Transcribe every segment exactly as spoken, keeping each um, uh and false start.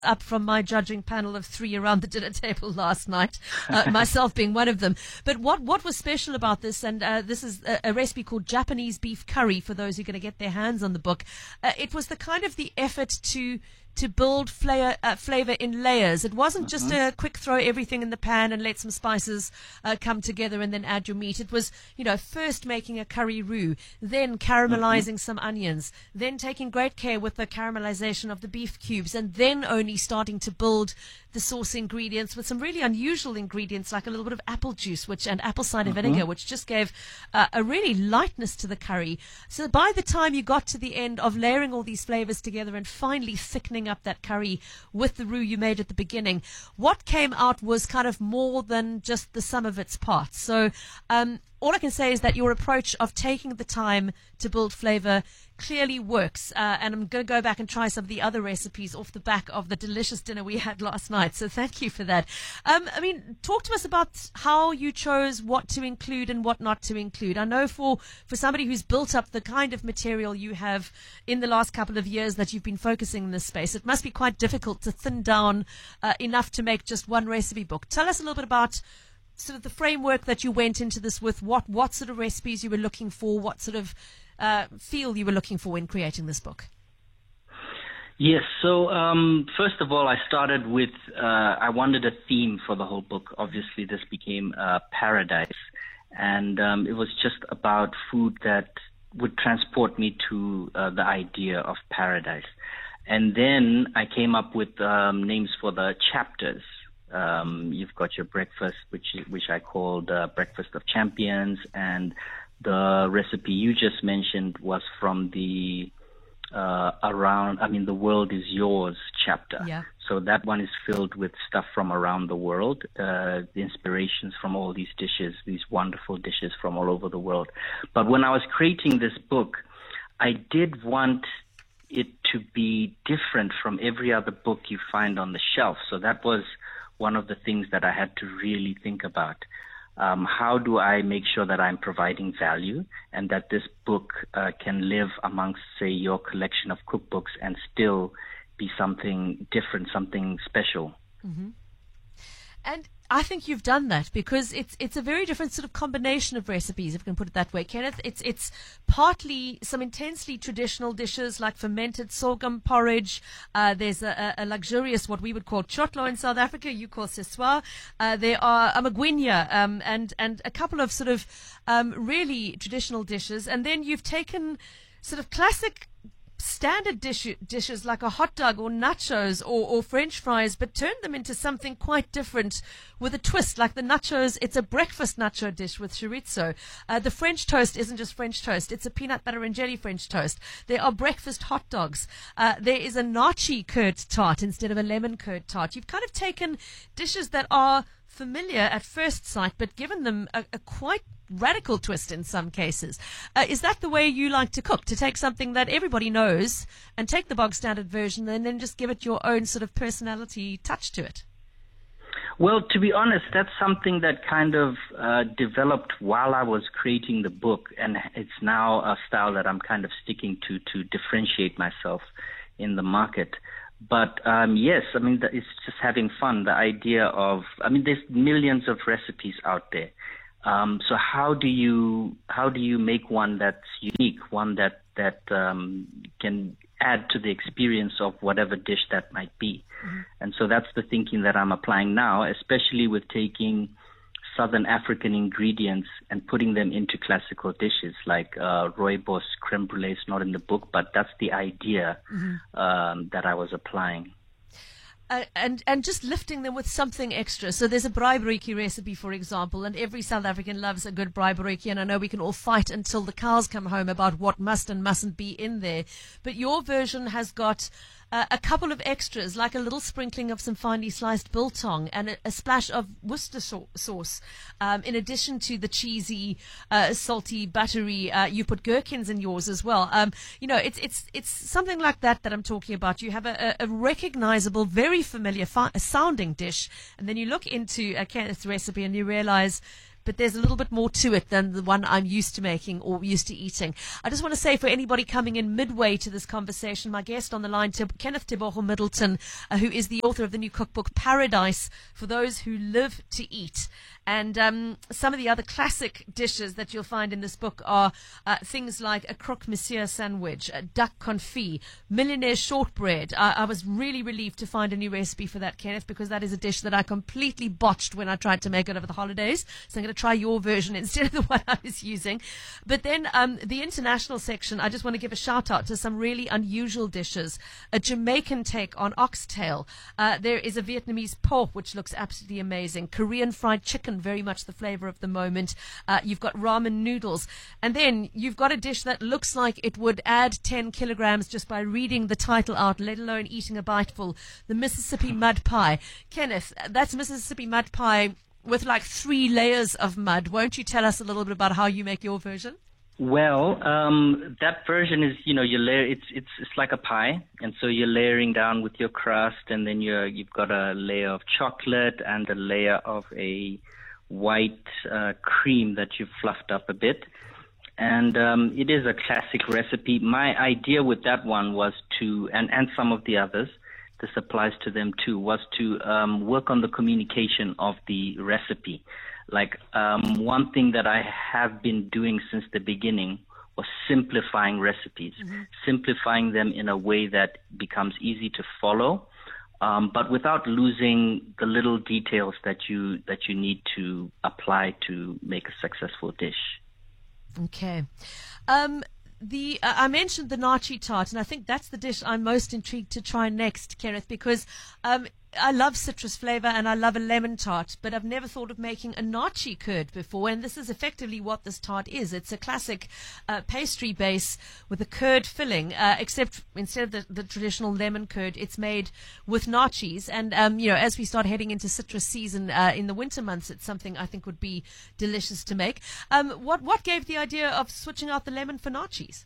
up from my judging panel of three around the dinner table last night, uh, myself being one of them. But what, what was special about this, and uh, this is a, a recipe called Japanese beef curry for those who are going to get their hands on the book. Uh, it was the kind of the effort to to build flavor, uh, flavor in layers. It wasn't just Mm-hmm. a quick throw everything in the pan and let some spices uh, come together and then add your meat. It was, you know, first making a curry roux, then caramelizing Mm-hmm. some onions, then taking great care with the caramelization of the beef cubes, and then only starting to build the sauce ingredients with some really unusual ingredients like a little bit of apple juice which and apple cider Mm-hmm. vinegar, which just gave uh, a really lightness to the curry. So by the time you got to the end of layering all these flavors together and finally thickening up that curry with the roux you made at the beginning, what came out was kind of more than just the sum of its parts. So um, all I can say is that your approach of taking the time to build flavor clearly works. Uh, and I'm going to go back and try some of the other recipes off the back of the delicious dinner we had last night. So thank you for that. Um, I mean, talk to us about how you chose what to include and what not to include. I know for, for somebody who's built up the kind of material you have in the last couple of years that you've been focusing in this space, it must be quite difficult to thin down uh, enough to make just one recipe book. Tell us a little bit about sort of the framework that you went into this with, what, what sort of recipes you were looking for, what sort of uh, feel you were looking for in creating this book. Yes, so um, first of all, I started with, uh, I wanted a theme for the whole book. Obviously, this became uh, paradise, and um, it was just about food that would transport me to uh, the idea of paradise. And then I came up with um, names for the chapters. Um, you've got your breakfast, which which I called uh, Breakfast of Champions, and the recipe you just mentioned was from the uh, around, I mean, the world is yours chapter. Yeah. So that one is filled with stuff from around the world, uh, the inspirations from all these dishes, these wonderful dishes from all over the world. But when I was creating this book, I did want it to be different from every other book you find on the shelf. So that was one of the things that I had to really think about. Um, how do I make sure that I'm providing value and that this book uh, can live amongst, say, your collection of cookbooks and still be something different, something special? Mm-hmm. And I think you've done that because it's it's a very different sort of combination of recipes, if we can put it that way, Kenneth. It's it's partly some intensely traditional dishes like fermented sorghum porridge. Uh, there's a, a luxurious, what we would call chotlo in South Africa, you call seswa. Uh, there are amagwinya um, and, and a couple of sort of um, really traditional dishes. And then you've taken sort of classic standard dish, dishes like a hot dog or nachos or, or French fries, but turn them into something quite different with a twist. Like the nachos, it's a breakfast nacho dish with chorizo. Uh, the French toast isn't just French toast, it's a peanut butter and jelly French toast. There are breakfast hot dogs. Uh, there is a nachi curd tart instead of a lemon curd tart. You've kind of taken dishes that are familiar at first sight, but given them a, a quite radical twist in some cases. Uh, is that the way you like to cook? To take something that everybody knows and take the bog standard version and then just give it your own sort of personality touch to it? Well, to be honest, that's something that kind of uh, developed while I was creating the book, and it's now a style that I'm kind of sticking to to differentiate myself in the market. But um, yes, I mean, it's just having fun. The idea of, I mean, there's millions of recipes out there. Um, so how do you how do you make one that's unique, one that that um, can add to the experience of whatever dish that might be? Mm-hmm. And so that's the thinking that I'm applying now, especially with taking Southern African ingredients and putting them into classical dishes like uh, rooibos, creme brulee is not in the book, but that's the idea mm-hmm. um, that I was applying. Uh, and and just lifting them with something extra. So there's a braaibrotjie recipe, for example, and every South African loves a good braaibrotjie, and I know we can all fight until the cows come home about what must and mustn't be in there. But your version has got uh, a couple of extras, like a little sprinkling of some finely sliced biltong and a, a splash of Worcester so- sauce. Um, in addition to the cheesy, uh, salty, buttery, uh, you put gherkins in yours as well. Um, you know, it's it's it's something like that that I'm talking about. You have a, a, a recognizable, very familiar fi- sounding dish, and then you look into a Kenneth's recipe and you realize but there's a little bit more to it than the one I'm used to making or used to eating. I just want to say for anybody coming in midway to this conversation, my guest on the line, Tib- Kenneth Tebogo Middleton, uh, who is the author of the new cookbook, Paradise for Those Who Live to Eat. And um, some of the other classic dishes that you'll find in this book are uh, things like a croque monsieur sandwich, a duck confit, millionaire shortbread. I, I was really relieved to find a new recipe for that, Kenneth, because that is a dish that I completely botched when I tried to make it over the holidays. So I'm going to try your version instead of the one I was using. But then um, the international section, I just want to give a shout out to some really unusual dishes. A Jamaican take on oxtail. Uh, there is a Vietnamese pork, which looks absolutely amazing. Korean fried chicken, very much the flavor of the moment. Uh, you've got ramen noodles. And then you've got a dish that looks like it would add ten kilograms just by reading the title out, let alone eating a biteful. The Mississippi mud pie. Kenneth, that's Mississippi mud pie with like three layers of mud. Won't you tell us a little bit about how you make your version? Well, um, that version is, you know, you layer. It's it's it's like a pie, and so you're layering down with your crust, and then you're you've got a layer of chocolate and a layer of a white uh, cream that you've fluffed up a bit. And um, it is a classic recipe. My idea with that one was to, and, and some of the others, this applies to them too, was to um, work on the communication of the recipe. Like um, one thing that I have been doing since the beginning was simplifying recipes, mm-hmm. simplifying them in a way that becomes easy to follow, um, but without losing the little details that you that you need to apply to make a successful dish. Okay. Um, the uh, I mentioned the nachi tart, and I think that's the dish I'm most intrigued to try next, Kenneth, because um, I love citrus flavor and I love a lemon tart, but I've never thought of making a nachi curd before, and this is effectively what this tart is. It's a classic uh, pastry base with a curd filling, uh, except instead of the, the traditional lemon curd, it's made with nachis. And, um, you know, as we start heading into citrus season uh, in the winter months, it's something I think would be delicious to make. Um, what, what gave the idea of switching out the lemon for nachis?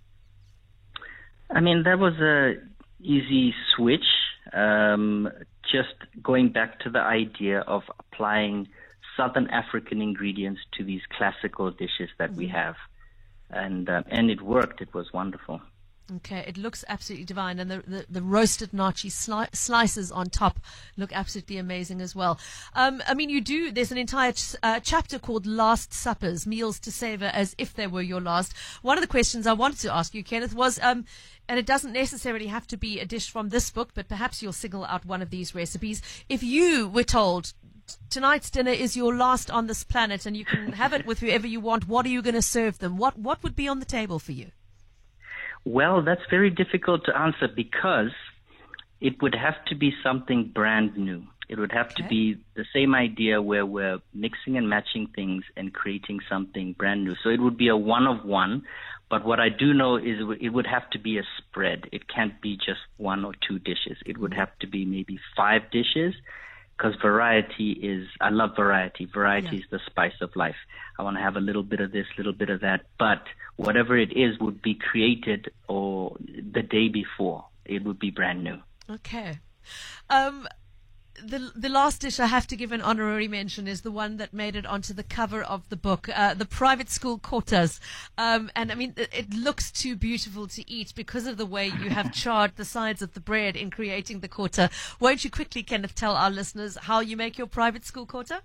I mean, that was a easy switch. Um, just going back to the idea of applying Southern African ingredients to these classical dishes that mm-hmm. we have. And uh, and it worked. It was wonderful. Okay, it looks absolutely divine, and the the, the roasted nachi sli- slices on top look absolutely amazing as well. Um, I mean, you do. There's an entire ch- uh, chapter called "Last Suppers: Meals to Savor as if they were your last." One of the questions I wanted to ask you, Kenneth, was, um, and it doesn't necessarily have to be a dish from this book, but perhaps you'll single out one of these recipes. If you were told tonight's dinner is your last on this planet, and you can have it with whoever you want, what are you going to serve them? What what would be on the table for you? Well, that's very difficult to answer because it would have to be something brand new. It would have okay. to be the same idea where we're mixing and matching things and creating something brand new. So it would be a one of one. But what I do know is it would have to be a spread. It can't be just one or two dishes. It would have to be maybe five dishes, because variety is, I love variety. Variety yeah. is the spice of life. I want to have a little bit of this, little bit of that. But whatever it is would be created or the day before. It would be brand new. Okay. Um, the the last dish I have to give an honorary mention is the one that made it onto the cover of the book, uh, the private school kotas. Um, and I mean, it, it looks too beautiful to eat because of the way you have charred the sides of the bread in creating the kota. Won't you quickly, Kenneth, tell our listeners how you make your private school kota?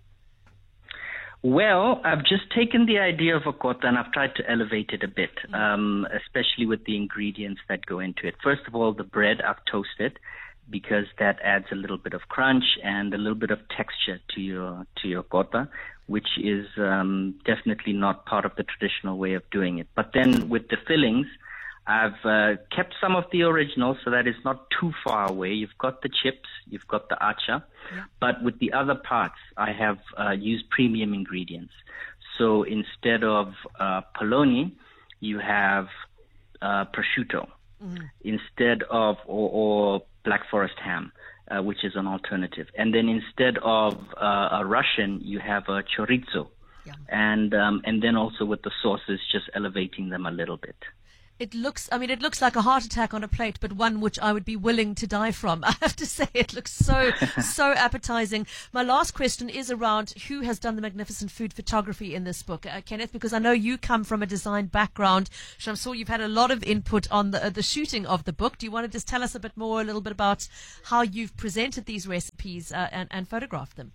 Well, I've just taken the idea of a kota and I've tried to elevate it a bit, um, especially with the ingredients that go into it. First of all, the bread I've toasted, because that adds a little bit of crunch and a little bit of texture to your to your kota, which is um, definitely not part of the traditional way of doing it. But then with the fillings, I've uh, kept some of the original so that it's not too far away. You've got the chips, you've got the acha, yeah. but with the other parts, I have uh, used premium ingredients. So instead of uh, polony, you have uh, prosciutto. Mm-hmm. Instead of, or, or Black Forest ham, uh, which is an alternative. And then instead of uh, a Russian, you have a chorizo. Yeah. And um, and then also with the sauces, just elevating them a little bit. It looks, I mean, it looks like a heart attack on a plate, but one which I would be willing to die from. I have to say, it looks so, so appetizing. My last question is around who has done the magnificent food photography in this book, uh, Kenneth, because I know you come from a design background. So I'm sure you've had a lot of input on the, uh, the shooting of the book. Do you want to just tell us a bit more, a little bit about how you've presented these recipes uh, and, and photographed them?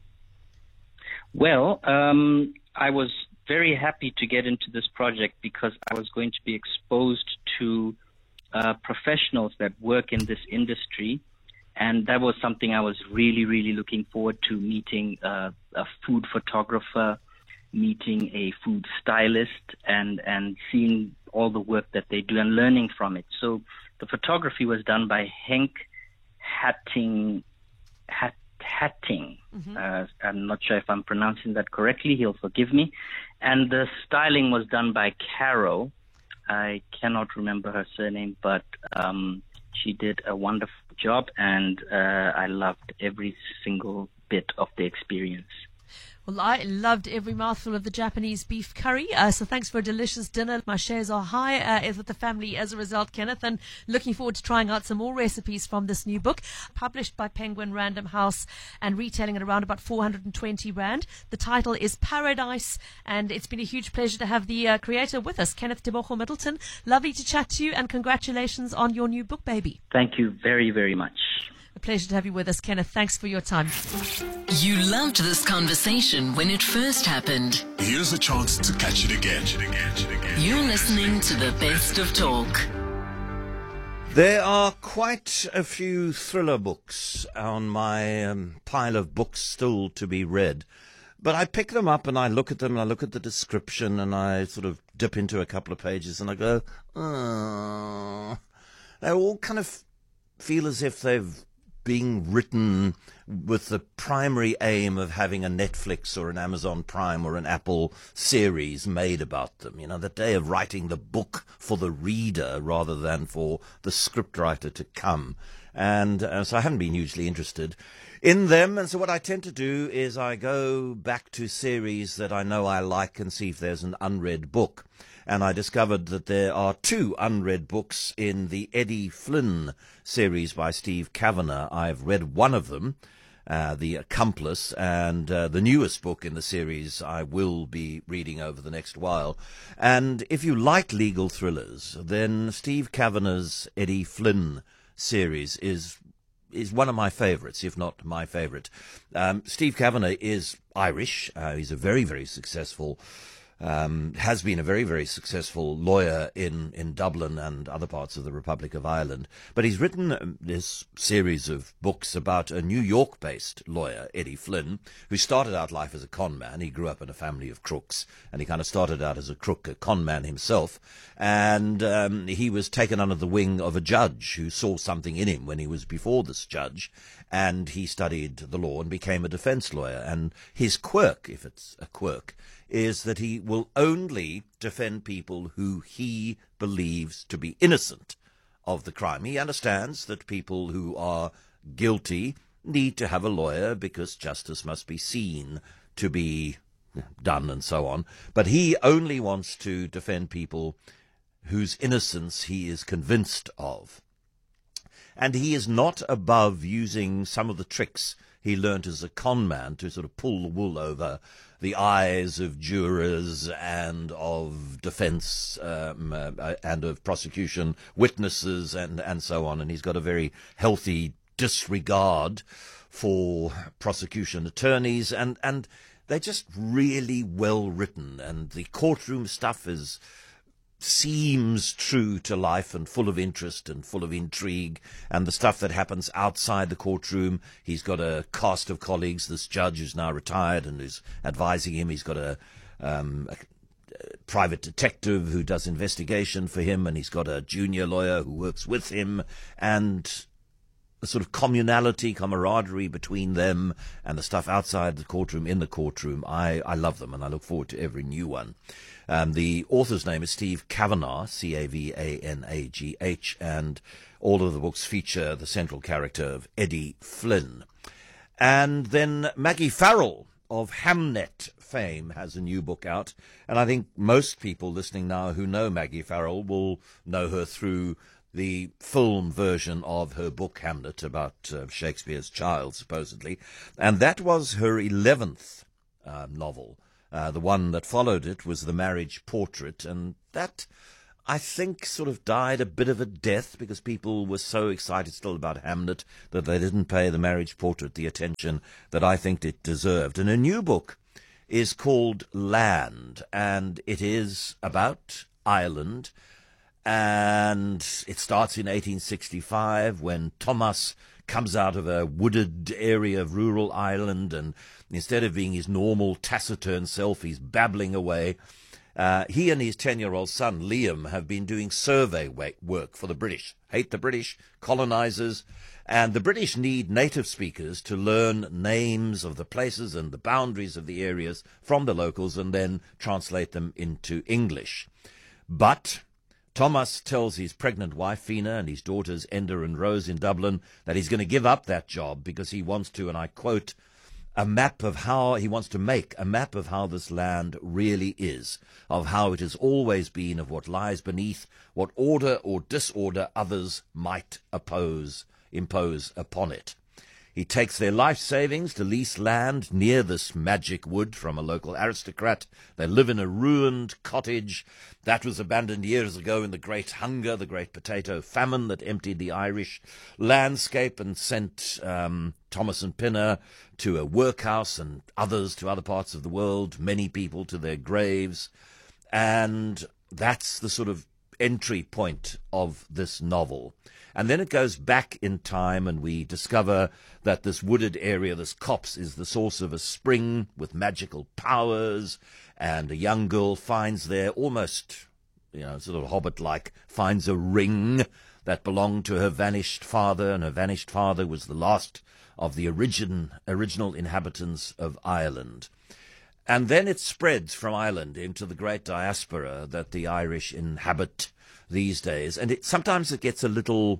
Well, um, I was very happy to get into this project because I was going to be exposed to uh, professionals that work in this industry, and that was something I was really, really looking forward to, meeting uh, a food photographer, meeting a food stylist, and, and seeing all the work that they do and learning from it. So the photography was done by Henk Hatting, Hat, Hatting. Mm-hmm. Uh, I'm not sure if I'm pronouncing that correctly. He'll forgive me. And the styling was done by Caro. I cannot remember her surname, but um, she did a wonderful job, and uh, I loved every single bit of the experience. Well, I loved every mouthful of the Japanese beef curry, uh, so thanks for a delicious dinner. My shares are high uh, with the family as a result, Kenneth, and looking forward to trying out some more recipes from this new book, published by Penguin Random House and retailing at around about four hundred twenty rand. The title is Paradise, and it's been a huge pleasure to have the uh, creator with us, Kenneth Tebogo Middleton. Lovely to chat to you, and congratulations on your new book, baby. Thank you very, very much. A pleasure to have you with us, Kenneth. Thanks for your time. You loved this conversation when it first happened. Here's a chance to catch it again. You're listening to the best of talk. There are quite a few thriller books on my um, pile of books still to be read. But I pick them up and I look at them and I look at the description and I sort of dip into a couple of pages and I go, oh. They all kind of feel as if they've being written with the primary aim of having a Netflix or an Amazon Prime or an Apple series made about them. You know, the day of writing the book for the reader rather than for the scriptwriter to come. And uh, so I haven't been hugely interested in them. And so what I tend to do is I go back to series that I know I like and see if there's an unread book. And I discovered that there are two unread books in the Eddie Flynn series by Steve Kavanagh. I've read one of them, uh, The Accomplice, and uh, the newest book in the series I will be reading over the next while. And if you like legal thrillers, then Steve Kavanagh's Eddie Flynn series is is one of my favourites, if not my favourite. Um, Steve Kavanagh is Irish. Uh, he's a very, very successful Um, has been a very, very successful lawyer in, in Dublin and other parts of the Republic of Ireland. But he's written um, this series of books about a New York-based lawyer, Eddie Flynn, who started out life as a con man. He grew up in a family of crooks, and he kind of started out as a crook, a con man himself. And um, he was taken under the wing of a judge who saw something in him when he was before this judge. And he studied the law and became a defense lawyer. And his quirk, if it's a quirk, is that he will only defend people who he believes to be innocent of the crime. He understands that people who are guilty need to have a lawyer because justice must be seen to be done and so on. But he only wants to defend people whose innocence he is convinced of. And he is not above using some of the tricks he learnt as a con man to sort of pull the wool over the eyes of jurors and of defense um, uh, and of prosecution witnesses and, and so on. And he's got a very healthy disregard for prosecution attorneys. And, and they're just really well written. And the courtroom stuff is seems true to life and full of interest and full of intrigue, and the stuff that happens outside the courtroom. He's got a cast of colleagues. This judge who's now retired and is advising him. He's got a, um, a, a private detective who does investigation for him, and he's got a junior lawyer who works with him, and a sort of communality, camaraderie between them and the stuff outside the courtroom, in the courtroom. I, I love them, and I look forward to every new one. Um, the author's name is Steve Kavanagh, C A V A N A G H, and all of the books feature the central character of Eddie Flynn. And then Maggie Farrell of Hamnet fame has a new book out, and I think most people listening now who know Maggie Farrell will know her through the film version of her book Hamlet, about uh, Shakespeare's child, supposedly. And that was her eleventh uh, novel. Uh, the one that followed it was The Marriage Portrait, and that, I think, sort of died a bit of a death because people were so excited still about Hamlet that they didn't pay The Marriage Portrait the attention that I think it deserved. And a new book is called Land, and it is about Ireland. And it starts in eighteen sixty-five when Thomas comes out of a wooded area of rural Ireland, and instead of being his normal taciturn self, he's babbling away. Uh, he and his ten-year-old son, Liam, have been doing survey work for the British. Hate the British, colonizers, and the British need native speakers to learn names of the places and the boundaries of the areas from the locals and then translate them into English. But Thomas tells his pregnant wife, Fina, and his daughters, Enda and Rose, in Dublin, that he's going to give up that job because he wants to, and I quote, a map of how he wants to make a map of how this land really is, of how it has always been, of what lies beneath, what order or disorder others might oppose, impose upon it. He takes their life savings to lease land near this magic wood from a local aristocrat. They live in a ruined cottage that was abandoned years ago in the Great Hunger, the Great Potato Famine that emptied the Irish landscape and sent um, Thomas and Pinner to a workhouse and others to other parts of the world, many people to their graves. And that's the sort of entry point of this novel. And then it goes back in time and we discover that this wooded area, this copse, is the source of a spring with magical powers, and a young girl finds there, almost, you know, sort of Hobbit-like, finds a ring that belonged to her vanished father, and her vanished father was the last of the origin, original inhabitants of Ireland. And then it spreads from Ireland into the great diaspora that the Irish inhabit these days, and it, sometimes it gets a little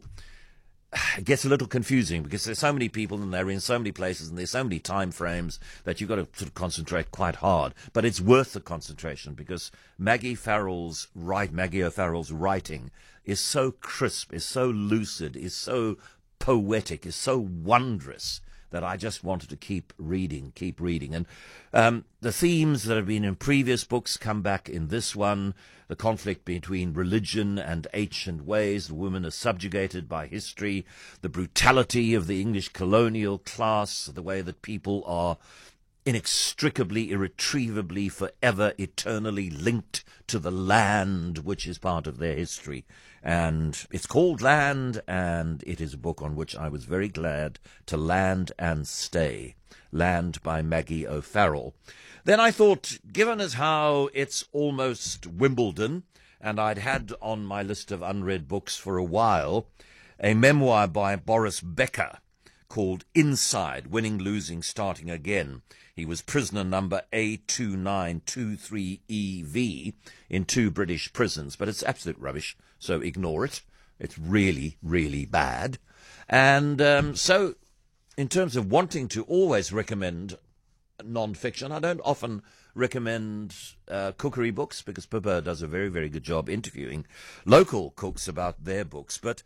it gets a little confusing because there's so many people and they're in so many places and there's so many time frames that you've got to sort of concentrate quite hard. But it's worth the concentration because Maggie Farrell's write Maggie O'Farrell's writing is so crisp, is so lucid, is so poetic, is so wondrous that I just wanted to keep reading, keep reading. And um, the themes that have been in previous books come back in this one. The conflict between religion and ancient ways. The women are subjugated by history. The brutality of the English colonial class. The way that people are inextricably, irretrievably, forever, eternally linked to the land, which is part of their history. And it's called Land, and it is a book on which I was very glad to land and stay. Land by Maggie O'Farrell. Then I thought, given as how it's almost Wimbledon, and I'd had on my list of unread books for a while, a memoir by Boris Becker called Inside, Winning, Losing, Starting Again. He was prisoner number A two nine two three E V in two British prisons, but it's absolute rubbish, so ignore it. It's really, really bad. And um, so, in terms of wanting to always recommend non-fiction, I don't often recommend uh, cookery books because Pippa does a very, very good job interviewing local cooks about their books, but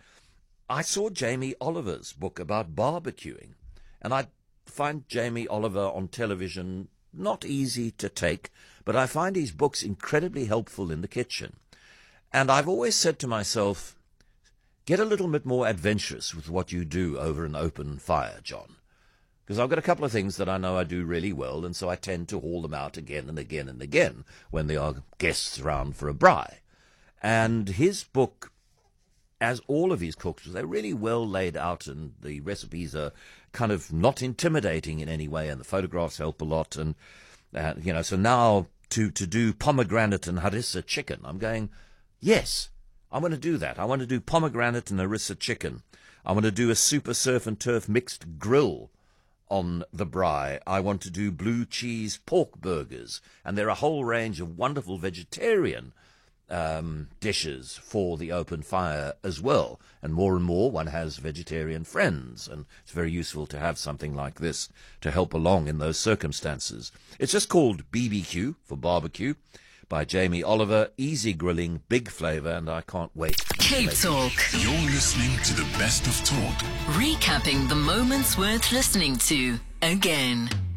I saw Jamie Oliver's book about barbecuing, and I find Jamie Oliver on television not easy to take, but I find his books incredibly helpful in the kitchen. And I've always said to myself, get a little bit more adventurous with what you do over an open fire, John. Because I've got a couple of things that I know I do really well, and so I tend to haul them out again and again and again when there are guests around for a braai. And his book, as all of his cooks, they're really well laid out, and the recipes are kind of not intimidating in any way, and the photographs help a lot. And, uh, you know, so now to, to do pomegranate and harissa chicken, I'm going, yes, I want to do that. I want to do pomegranate and harissa chicken. I want to do a super surf and turf mixed grill on the braai. I want to do blue cheese pork burgers, and there are a whole range of wonderful vegetarian um, dishes for the open fire as well. And more and more one has vegetarian friends, and it's very useful to have something like this to help along in those circumstances. It's just called B B Q for barbecue by Jamie Oliver. Easy grilling, big flavour, and I can't wait. Cape Talk. You're listening to the best of talk. Recapping the moments worth listening to again.